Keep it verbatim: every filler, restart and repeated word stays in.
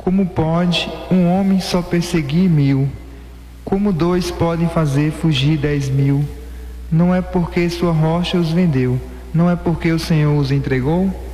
Como pode um homem só perseguir mil? Como dois podem fazer fugir dez mil? Não é porque sua rocha os vendeu, não é porque o Senhor os entregou?